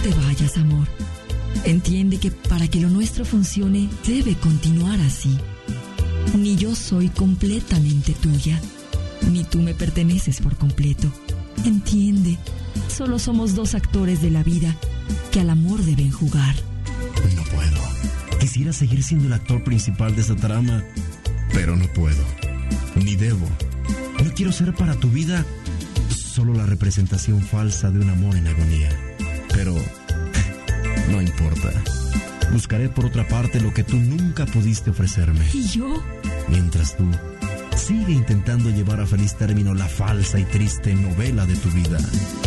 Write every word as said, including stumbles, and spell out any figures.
te vayas, amor. Entiende que para que lo nuestro funcione, debe continuar así. Ni yo soy completamente tuya, ni tú me perteneces por completo. Entiende, solo somos dos actores de la vida que al amor deben jugar. No puedo. Quisiera seguir siendo el actor principal de esta trama, pero no puedo. Ni debo. No quiero ser para tu vida solo la representación falsa de un amor en agonía. Pero no importa. Buscaré por otra parte lo que tú nunca pudiste ofrecerme. ¿Y yo? Mientras tú sigue intentando llevar a feliz término la falsa y triste novela de tu vida.